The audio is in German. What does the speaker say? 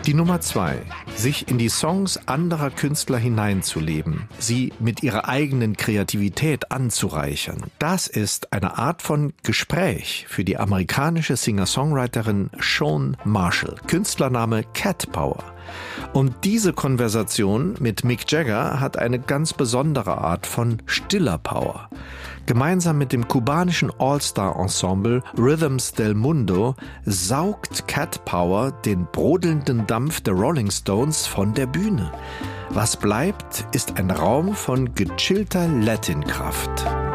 Die Nummer 2. Sich in die Songs anderer Künstler hineinzuleben, sie mit ihrer eigenen Kreativität anzureichern. Das ist eine Art von Gespräch für die amerikanische Singer-Songwriterin Shawn Marshall, Künstlername Cat Power. Und diese Konversation mit Mick Jagger hat eine ganz besondere Art von stiller Power. Gemeinsam mit dem kubanischen All-Star-Ensemble Rhythms del Mundo saugt Cat Power den brodelnden Dampf der Rolling Stones von der Bühne. Was bleibt, ist ein Raum von gechillter Latin-Kraft.